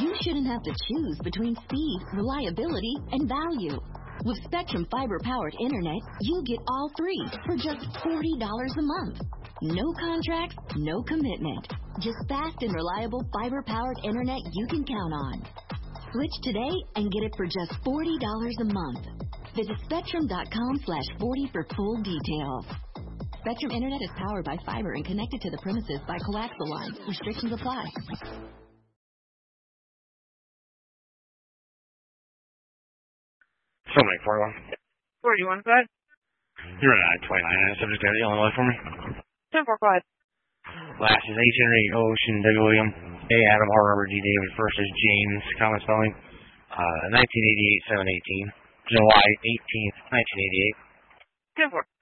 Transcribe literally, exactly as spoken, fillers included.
you shouldn't have to choose between speed, reliability, and value. With Spectrum fiber-powered internet, you get all three for just forty dollars a month. No contracts, no commitment. Just fast and reliable fiber-powered internet you can count on. Switch today and get it for just forty dollars a month. Visit spectrum.com slash 40 for full details. Spectrum Internet is powered by fiber and connected to the premises by coaxial lines. Restrictions apply. seven eight four one. forty-one, go ahead. You're at I twenty-nine, and subject area, Illinois for me. ten four, go ahead. Last is H Henry, Ocean, W. William, A. Adam, R. Robert, D. David. First is James, common spelling. Uh, nineteen eighty-eight, seven eighteen. July eighteenth, nineteen eighty-eight. ten four.